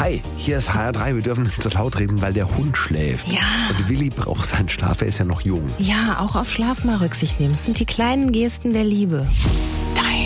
Hi, hier ist HR3. Wir dürfen nicht so laut reden, weil der Hund schläft. Ja. Und Willi braucht seinen Schlaf, er ist ja noch jung. Ja, auch auf Schlaf mal Rücksicht nehmen. Das sind die kleinen Gesten der Liebe.